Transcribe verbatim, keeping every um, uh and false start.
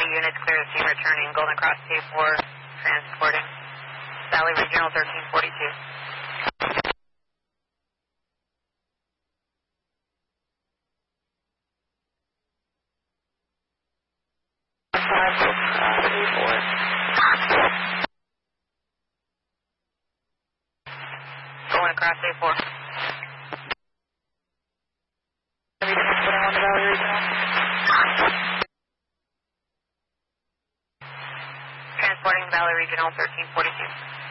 units clear to team returning. Golden Cross K four, transporting. Valley Regional thirteen forty-two. Going across A four. Transporting Valley Regional thirteen forty-two.